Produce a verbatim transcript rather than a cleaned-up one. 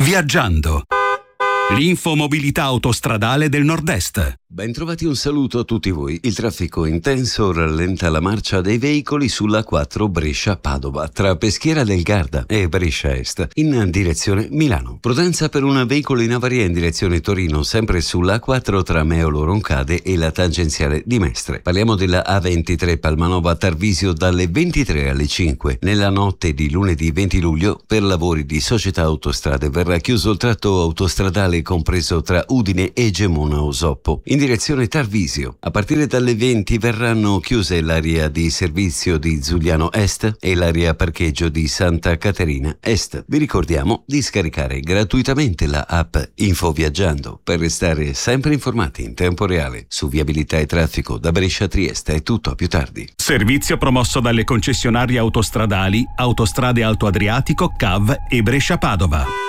Viaggiando. L'infomobilità autostradale del Nord-Est. Bentrovati, un saluto a tutti voi. Il traffico intenso rallenta la marcia dei veicoli sulla A quattro Brescia-Padova, tra Peschiera del Garda e Brescia Est, in direzione Milano. Prudenza per un veicolo in avaria in direzione Torino, sempre sulla A quattro tra Meolo Roncade e la tangenziale di Mestre. Parliamo della A ventitré Palmanova-Tarvisio dalle ventitré alle cinque. Nella notte di lunedì venti luglio, per lavori di Società Autostrade, verrà chiuso il tratto autostradale compreso tra Udine e Gemona Osoppo, in direzione Tarvisio. A partire dalle venti verranno chiuse l'area di servizio di Zugliano Est e l'area parcheggio di Santa Caterina Est. Vi ricordiamo di scaricare gratuitamente la app Info Viaggiando per restare sempre informati in tempo reale su viabilità e traffico da Brescia a Trieste. È tutto, a più tardi. Servizio promosso dalle concessionarie autostradali Autostrade Alto Adriatico, C A V e Brescia Padova.